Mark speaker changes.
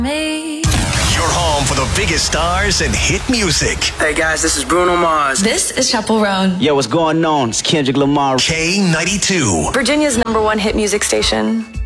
Speaker 1: Me.
Speaker 2: Your home for the biggest stars and hit music.
Speaker 3: Hey guys, this is Bruno Mars.
Speaker 1: This is Chaperone.
Speaker 4: Yo, what's going on? It's Kendrick Lamar.
Speaker 2: K92.
Speaker 5: Virginia's #1 hit music station.